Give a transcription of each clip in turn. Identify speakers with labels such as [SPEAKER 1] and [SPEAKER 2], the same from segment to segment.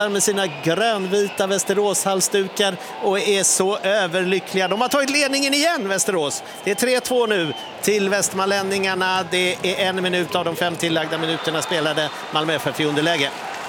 [SPEAKER 1] med sina grönvita Västerås-halsdukar och är så överlyckliga. De har tagit ledningen igen, Västerås. Det är 3-2 nu till västmanlänningarna. Det är 1 minut av de 5 tillagda minuterna spelade. Malmö FF i underläge.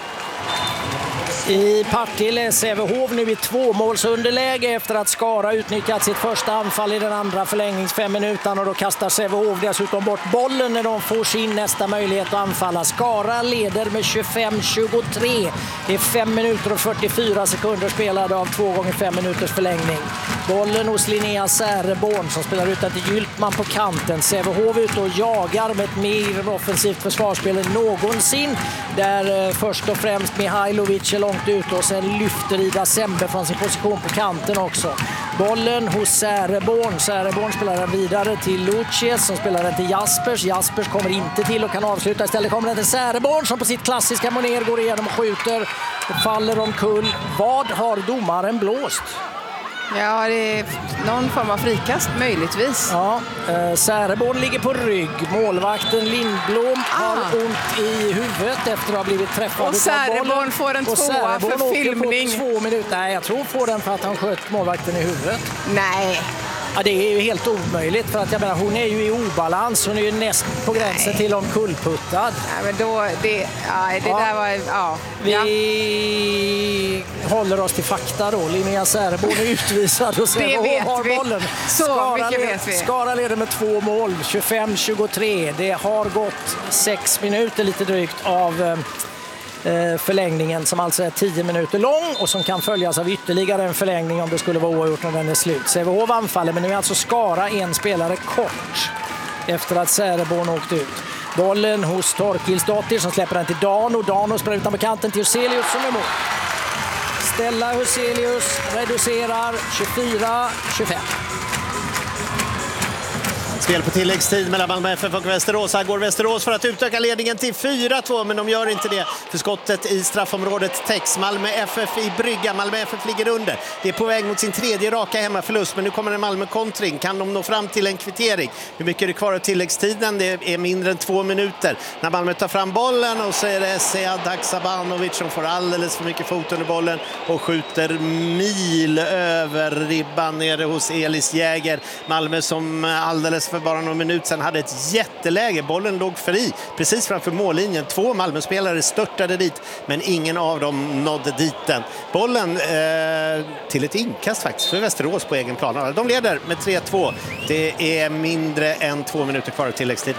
[SPEAKER 2] I Partille, Sävehof nu i 2-målsunderläge efter att Skara utnyttjat sitt första anfall i den andra förlängnings 5 minuter, och då kastar Sävehof dessutom bort bollen när de får sin nästa möjlighet att anfalla. Skara leder med 25-23. Det är 5 minuter och 44 sekunder spelade av 2 gånger 5 minuters förlängning. Bollen hos Linnea Säreborn som spelar ut till Gyltman på kanten. Sävehof ut och jagar med ett mer offensivt försvarsspel än någonsin. Där först och främst Mihailovic är långt ut och sen lyfter Ida Sembe från sin position på kanten också. Bollen hos Säreborn. Säreborn spelar den vidare till Lucius som spelar den till Jaspers. Jaspers kommer inte till och kan avsluta. Istället kommer den till Säreborn som på sitt klassiska manér går igenom och skjuter. Det faller omkull. Vad har domaren blåst?
[SPEAKER 3] Ja, det är någon form av frikast möjligtvis.
[SPEAKER 2] Ja, Säreborn ligger på rygg. Målvakten Lindblom har ont i huvudet efter att ha blivit träffad.
[SPEAKER 3] Och Säreborn får en 2:a för filmning.
[SPEAKER 2] 2 minuter. Nej, jag tror hon får den för att han sköt målvakten i huvudet.
[SPEAKER 3] Nej.
[SPEAKER 2] Ja, det är ju helt omöjligt för att jag menar, hon är ju i obalans. Hon är ju näst på gränsen till omkullputtad.
[SPEAKER 3] Nej, men då, det där var, ja.
[SPEAKER 2] Vi håller oss till fakta då. Linnea Säreborn är utvisad och Sävehof har bollen. Skara leder med 2 mål, 25-23. Det har gått 6 minuter lite drygt av förlängningen som alltså är 10 minuter lång och som kan följas av ytterligare en förlängning om det skulle vara oavgjort när den är slut. Sävehof anfaller, men nu är alltså Skara en spelare kort efter att Säreborn åkt ut. Bollen hos Torkilsdottir som släpper den till Dano. Dano spelar utanför kanten till Huselius som är mål. Stella Huselius reducerar 24-25.
[SPEAKER 1] Spel på tilläggstid mellan Malmö FF och Västerås. Här går Västerås för att utöka ledningen till 4-2, men de gör inte det. För skottet i straffområdet täcks. Malmö FF i brygga. Malmö FF ligger under. Det är på väg mot sin 3:e raka hemmaförlust, men nu kommer en Malmö-kontring. Kan de nå fram till en kvittering? Hur mycket är det kvar av tilläggstiden? Det är mindre än 2 minuter. När Malmö tar fram bollen och så är det Sead Sabanovic som får alldeles för mycket fot under bollen och skjuter mil över ribban nere hos Elis Jäger. Malmö som alldeles för bara någon minut sedan hade ett jätteläge. Bollen låg fri precis framför mållinjen. 2 Malmö-spelare störtade dit, men ingen av dem nådde dit den. Bollen till ett inkast faktiskt för Västerås på egen plan. De leder med 3-2. Det är mindre än 2 minuter kvar av tilläggstid.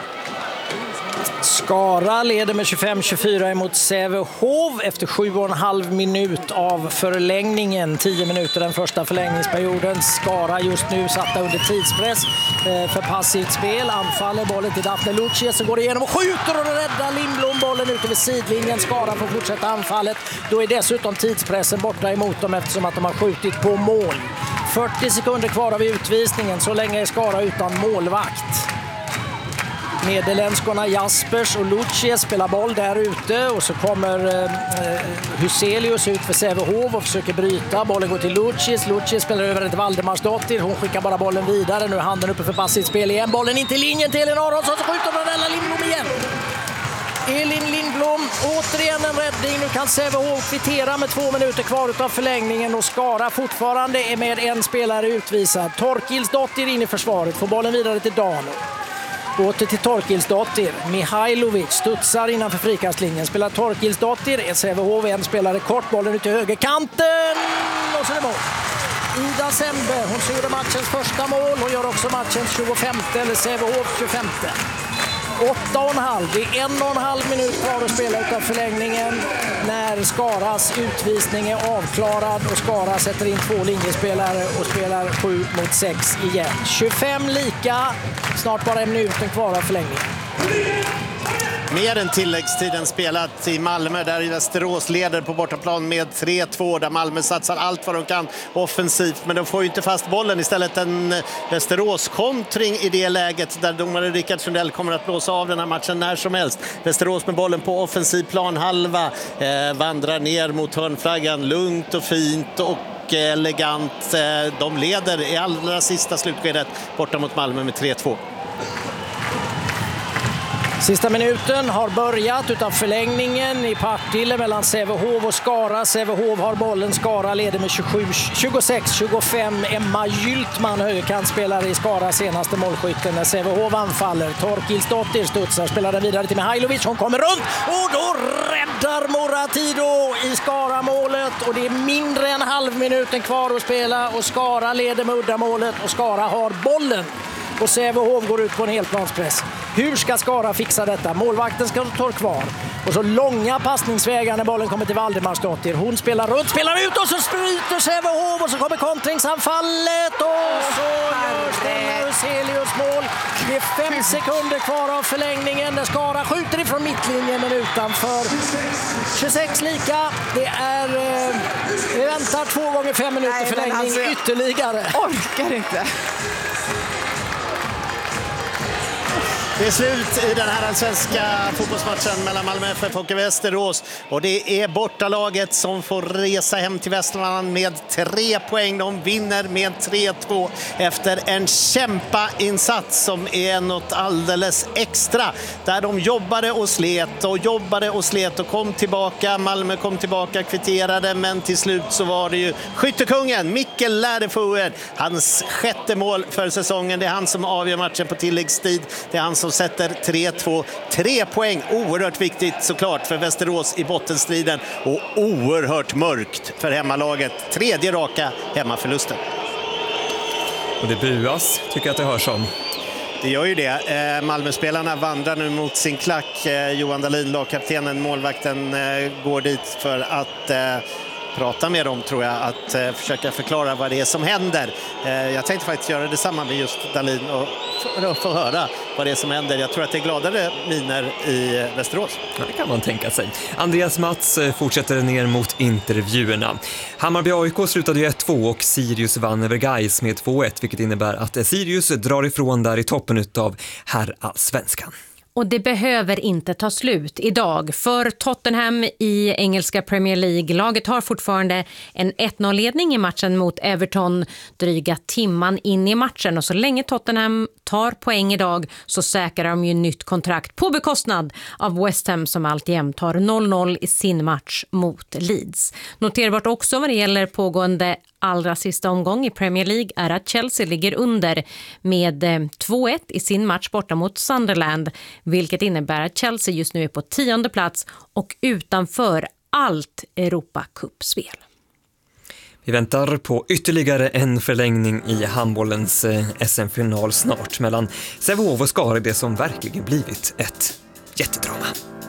[SPEAKER 2] Skara leder med 25-24 emot Sävehof efter 7,5 minut av förlängningen. 10 minuter den första förlängningsperioden. Skara just nu satta under tidspress för passivt spel. Anfaller bollen till Daphne Lucius som går igenom och skjuter och räddar Lindblom bollen ut över sidlinjen. Skara får fortsätta anfallet. Då är dessutom tidspressen borta emot dem eftersom att de har skjutit på mål. 40 sekunder kvar av utvisningen. Så länge är Skara utan målvakt. Nederländskorna Jaspers och Lucius spelar boll där ute och så kommer Huselius ut för Sävehof och försöker bryta. Bollen går till Lucius. Lucius spelar över ett Valdemarsdottir. Hon skickar bara bollen vidare. Nu är handen uppe för passivt spel igen. Bollen in till linjen till Elin Aronsson så skjuter Brunella Lindblom igen. Elin Lindblom, återigen en räddning. Nu kan Sävehof kvittera med 2 minuter kvar av förlängningen och Skara fortfarande är med en spelare utvisad. Torkilsdottir in i försvaret. Får bollen vidare till Dano. Åter till Torkilsdottir. Mihailovic studsar innanför frikastlinjen. Spelar Torkilsdottir. Sävehof en spelare kort. Bollen ut till högerkanten. Och så är det mål. Ida Sembe. Hon gjorde matchens första mål. Hon gör också matchens 25. Eller Sävehof 25. 8,5. Det är 1,5 minut kvar att spela utav förlängningen när Skaras utvisning är avklarad och Skara sätter in 2 linjespelare och spelar 7-6 igen. 25 lika, snart bara 1 minut kvar av förlängningen.
[SPEAKER 1] Mer än tilläggstiden spelat i Malmö där Västerås leder på bortaplan med 3-2 där Malmö satsar allt vad de kan offensivt, men de får ju inte fast bollen. Istället en Västerås-kontring i det läget där domare Rickard Sundell kommer att blåsa av den här matchen när som helst. Västerås med bollen på offensiv planhalva vandrar ner mot hörnflaggan lugnt och fint och elegant. De leder i allra sista slutskedet borta mot Malmö med 3-2.
[SPEAKER 2] Sista minuten har börjat utav förlängningen i Partille mellan Sävehof och Skara. Sävehof har bollen, Skara leder med 26-25. Emma Gyltman, högerkantspelare i Skara, senaste målskytten när Sävehof anfaller. Torkilsdottir studsar, spelar den vidare till Mihailovic. Hon kommer runt och då räddar Moratido i Skara-målet. Och det är mindre än halvminuten kvar att spela och Skara leder med uddamålet och Skara har bollen. Och Sävehof går ut på en helplanspress. Hur ska Skara fixa detta? Målvakten ska ta kvar. Och så långa passningsvägar när bollen kommer till Valdemarsdottir. Hon spelar runt, spelar ut och så spruter Sävehof och så kommer kontringsanfallet och så gör Stella Huselius mål. Det är 5 sekunder kvar av förlängningen där Skara skjuter ifrån mittlinjen men utanför. 26 lika. Det är vi väntar 2 gånger 5 minuter förlängning ytterligare.
[SPEAKER 3] Orkar inte.
[SPEAKER 1] Det är slut i den här svenska fotbollsmatchen mellan Malmö FF och Västerås. Och det är bortalaget som får resa hem till Västmanland med 3 poäng. De vinner med 3-2 efter en kämpainsats som är något alldeles extra. Där de jobbade och slet och kom tillbaka. Malmö kom tillbaka, kvitterade, men till slut så var det ju skyttekungen Mikkel Läderfuer. Hans 6:e mål för säsongen. Det är han som avgör matchen på tilläggstid. Det är han som sätter 3-2. 3 poäng, oerhört viktigt såklart för Västerås i bottenstriden och oerhört mörkt för hemmalaget. 3:e raka hemmaförlusten.
[SPEAKER 4] Och det buas, tycker jag att det hörs om.
[SPEAKER 1] Det gör ju det. Malmöspelarna vandrar nu mot sin klack. Johan Dahlin, lagkaptenen, målvakten, går dit för att prata med dem, tror jag, att försöka förklara vad det är som händer. Jag tänkte faktiskt göra detsamma med just Dahlin och få höra vad det är som händer. Jag tror att det är gladare miner i Västerås.
[SPEAKER 4] Ja, det kan man tänka sig. Andreas Mats fortsätter ner mot intervjuerna. Hammarby AIK slutade ju 1-2 och Sirius vann över Gais med 2-1, vilket innebär att Sirius drar ifrån där i toppen utav herrallsvenskan.
[SPEAKER 5] Och det behöver inte ta slut idag för Tottenham i engelska Premier League. Laget har fortfarande en 1-0-ledning i matchen mot Everton dryga timman in i matchen. Och så länge Tottenham tar poäng idag så säkrar de ju nytt kontrakt på bekostnad av West Ham som alltjämt tar 0-0 i sin match mot Leeds. Noterbart också vad det gäller pågående allra sista omgång i Premier League är att Chelsea ligger under med 2-1 i sin match borta mot Sunderland, vilket innebär att Chelsea just nu är på 10:e plats och utanför allt Europacup-spel.
[SPEAKER 4] Vi väntar på ytterligare en förlängning i handbollens SM-final snart mellan Sävehof och Skara, det som verkligen blivit ett jättedrama.